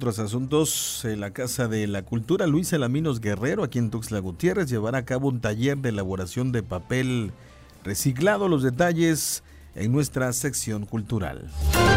otros asuntos, la Casa de la Cultura Luis Alaminos Guerrero, aquí en Tuxtla Gutiérrez, llevará a cabo un taller de elaboración de papel reciclado. Los detalles en nuestra sección cultural.